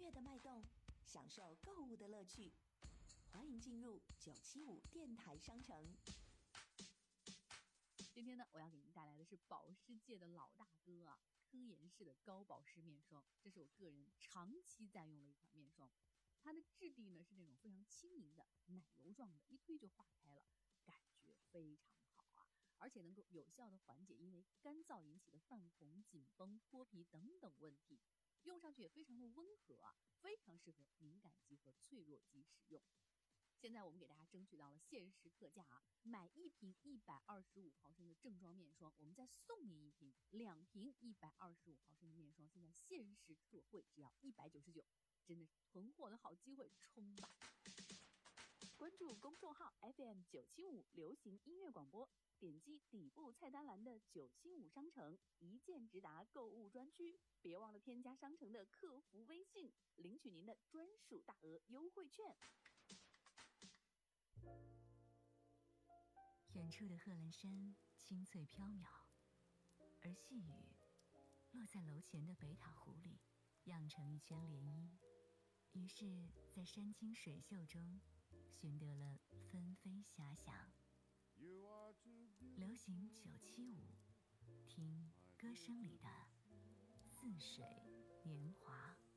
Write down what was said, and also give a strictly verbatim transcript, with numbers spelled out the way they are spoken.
乐的脉动，享受购物的乐趣。欢迎进入九七五电台商城。 今天呢，我要给您带来的是保湿界的老大哥啊，科颜氏的高保湿面霜。这是我个人长期在用的一款面霜，它的质地呢是那种非常轻盈的奶油状的，一推就化开了，感觉非常好啊，而且能够有效的缓解因为干燥引起的泛红、紧绷、脱皮等等问题，用上去也非常的温和啊，非常适合敏感肌和脆弱肌使用。现在我们给大家争取到了限时特价啊，买一瓶一百二十五毫升的正装面霜，我们再送您一瓶两瓶一百二十五毫升的面霜，现在限时特惠只要一百九十九，真的是囤货的好机会，冲吧！关注公众号 F M 九七五流行音乐广播，点击底部菜单栏的九七五商城，一键直达购物专区，别忘了添加商城的客服微信，领取您的专属大额优惠券。 远处的贺兰山清脆飘渺，而细雨落在楼前的北塔湖里，漾成一圈涟漪，于是在山清水秀中寻得了纷飞遐想。流行九七五，听歌声里的似水年华。